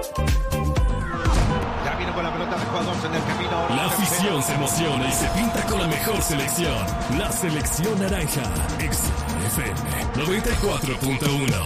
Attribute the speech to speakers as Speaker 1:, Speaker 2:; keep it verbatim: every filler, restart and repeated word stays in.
Speaker 1: Ya vino con la pelota de jugadores en el camino.
Speaker 2: La afición se emociona y se pinta con la mejor selección. La selección naranja. X F M noventa y cuatro punto uno.